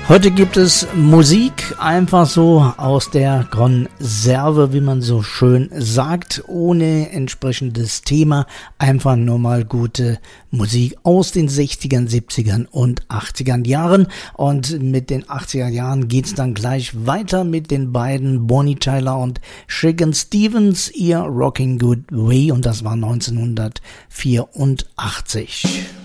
Heute gibt es Musik einfach so aus der Konserve, wie man so schön sagt, ohne entsprechendes Thema. Einfach nur mal gute Musik aus den 60ern, 70ern und 80ern Jahren. Und mit den 80er Jahren geht's dann gleich weiter mit den beiden Bonnie Tyler und Shakin' Stevens, ihr Rocking Good Way. Und das war 1984.